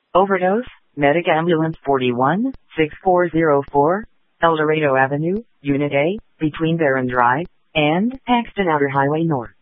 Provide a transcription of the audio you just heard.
Overdose, Medic Ambulance 41, 6404, El Dorado Avenue, Unit A, between Barron Drive and Paxton Outer Highway North.